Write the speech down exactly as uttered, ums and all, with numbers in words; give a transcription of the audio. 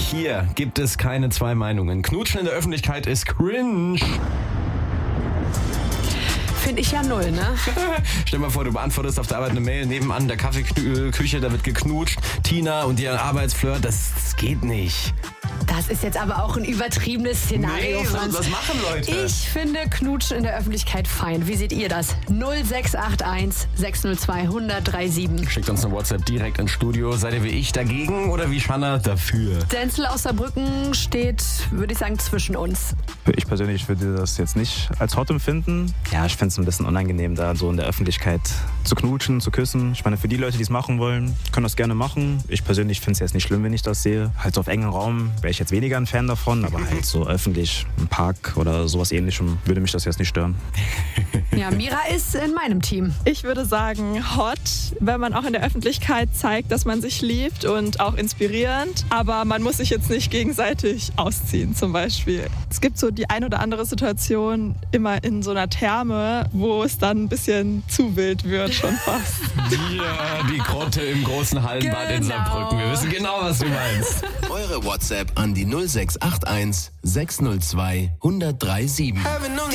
Hier gibt es keine zwei Meinungen. Knutschen in der Öffentlichkeit ist cringe. Finde ich ja null, ne? Stell dir mal vor, du beantwortest auf der Arbeit eine Mail, nebenan in der Kaffeeküche, da wird geknutscht. Tina und ihr Arbeitsflirt, das, das geht nicht. Das ist jetzt aber auch ein übertriebenes Szenario, Nee, Franz. was machen Leute? Ich finde Knutschen in der Öffentlichkeit fein. Wie seht ihr das? null sechs acht eins sechs null zwei hundert siebenunddreißig. Schickt uns eine WhatsApp direkt ins Studio. Seid ihr wie ich dagegen oder wie Shanna dafür? Denzel aus Saarbrücken steht, würde ich sagen, zwischen uns. Ich persönlich würde das jetzt nicht als hot empfinden. Ja, ich finde es ein bisschen unangenehm, da so in der Öffentlichkeit zu knutschen, zu küssen. Ich meine, für die Leute, die es machen wollen, können das gerne machen. Ich persönlich finde es jetzt nicht schlimm, wenn ich das sehe. Halt so auf engem Raum wäre ich jetzt weniger ein Fan davon, aber halt so öffentlich im Park oder sowas Ähnlichem würde mich das jetzt nicht stören. Ja, Mira ist in meinem Team. Ich würde sagen hot, wenn man auch in der Öffentlichkeit zeigt, dass man sich liebt und auch inspirierend. Aber man muss sich jetzt nicht gegenseitig ausziehen zum Beispiel. Es gibt so die ein oder andere Situation immer in so einer Therme, wo es dann ein bisschen zu wild wird schon fast. Ja, die Grotte im großen Hallenbad in Genau. Saarbrücken. Wir wissen genau, was du meinst. Eure WhatsApp an die null sechs acht eins sechs null zwei hundert siebenunddreißig.